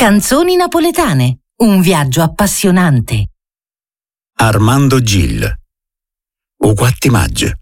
Canzoni napoletane, un viaggio appassionante. Armando Gil. O Quatti Magge.